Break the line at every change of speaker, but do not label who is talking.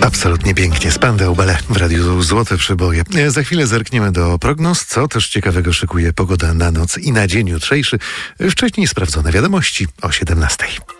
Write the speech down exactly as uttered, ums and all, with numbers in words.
Absolutnie pięknie. Spandau Ballet w Radiu Złote Przyboje. Za chwilę zerkniemy do prognoz, co też ciekawego szykuje pogoda na noc i na dzień jutrzejszy. Wcześniej sprawdzone wiadomości o siedemnastej.